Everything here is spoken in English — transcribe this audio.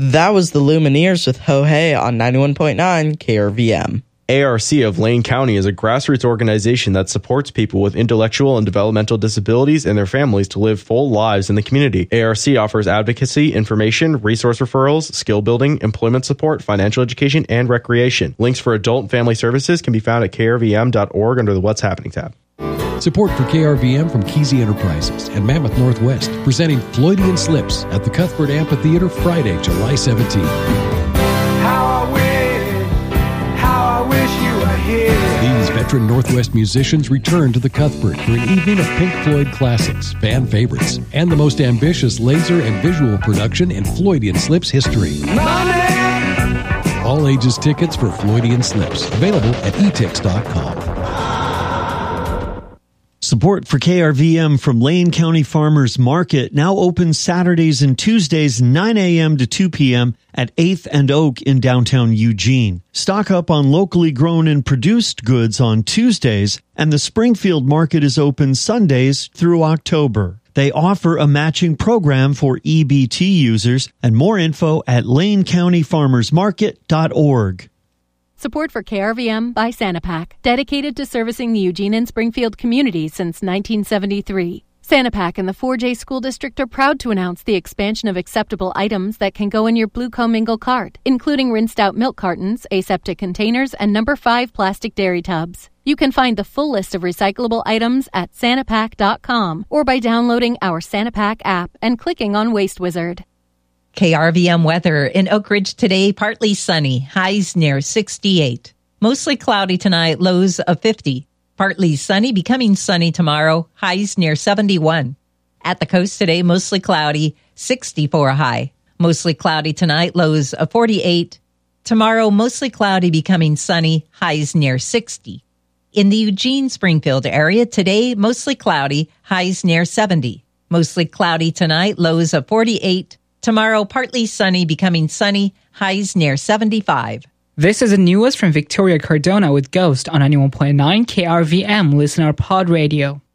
That was the Lumineers with Ho Hey on 91.9 KRVM. ARC of Lane County is a grassroots organization that supports people with intellectual and developmental disabilities and their families to live full lives in the community. ARC offers advocacy, information, resource referrals, skill building, employment support, financial education, and recreation. Links for adult and family services can be found at krvm.org under the What's Happening tab. Support for KRVM from Kesey Enterprises and Mammoth Northwest, presenting Floydian Slips at the Cuthbert Amphitheater Friday, July 17th. These veteran Northwest musicians return to the Cuthbert for an evening of Pink Floyd classics, fan favorites, and the most ambitious laser and visual production in Floydian Slips history. Money! All ages tickets for Floydian Slips, available at etix.com. Support for KRVM from Lane County Farmers Market, now open Saturdays and Tuesdays 9 a.m. to 2 p.m. at 8th and Oak in downtown Eugene. Stock up on locally grown and produced goods on Tuesdays, and the Springfield Market is open Sundays through October. They offer a matching program for EBT users, and more info at lanecountyfarmersmarket.org. Support for KRVM by Sanapak, dedicated to servicing the Eugene and Springfield communities since 1973. Sanapak and the 4J School District are proud to announce the expansion of acceptable items that can go in your Blue Commingle cart, including rinsed out milk cartons, aseptic containers, and number 5 plastic dairy tubs. You can find the full list of recyclable items at Sanapak.com or by downloading our Sanapak app and clicking on Waste Wizard. KRVM weather in Oak Ridge today, partly sunny, highs near 68. Mostly cloudy tonight, lows of 50. Partly sunny, becoming sunny tomorrow, highs near 71. At the coast today, mostly cloudy, 64 high. Mostly cloudy tonight, lows of 48. Tomorrow, mostly cloudy, becoming sunny, highs near 60. In the Eugene-Springfield area, today, mostly cloudy, highs near 70. Mostly cloudy tonight, lows of 48. Tomorrow, partly sunny, becoming sunny, highs near 75. This is the newest from Victoria Cardona with Ghost on 91.9 KRVM Listener Pod Radio.